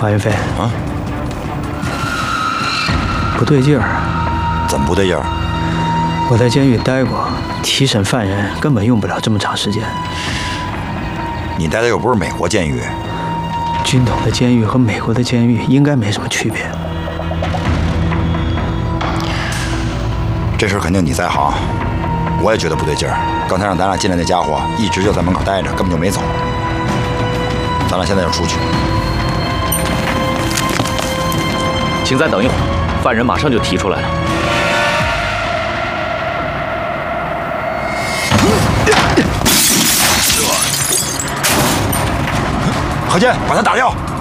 马云飞啊， 不对劲儿。 怎么不对劲儿？ 我在监狱待过，提审犯人根本用不了这么长时间。 你待的又不是美国监狱。 军统的监狱和美国的监狱应该没什么区别。 这事肯定你在行，我也觉得不对劲儿。刚才让咱俩进来那家伙一直就在门口待着，根本就没走。咱俩现在就出去。 请再等一会儿，犯人马上就提出来了。 何健，把他打掉。